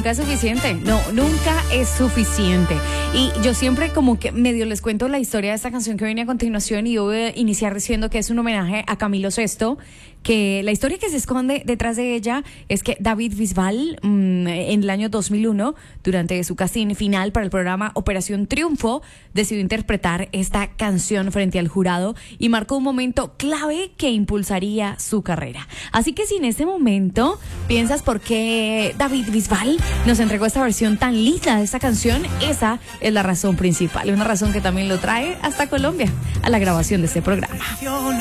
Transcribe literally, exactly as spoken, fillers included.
nunca es suficiente. No, nunca es suficiente. Y yo siempre como que medio les cuento la historia de esta canción que viene a continuación y yo voy a iniciar diciendo que es un homenaje a Camilo Sesto, que la historia que se esconde detrás de ella es que David Bisbal mmm, en el año dos mil uno, durante su casting final para el programa Operación Triunfo, decidió interpretar esta canción frente al jurado y marcó un momento clave que impulsaría su carrera. Así que si en este momento piensas por qué David Bisbal nos entregó esta versión tan linda de esta canción, esa es la razón principal, una razón que también lo trae hasta Colombia a la grabación de este programa.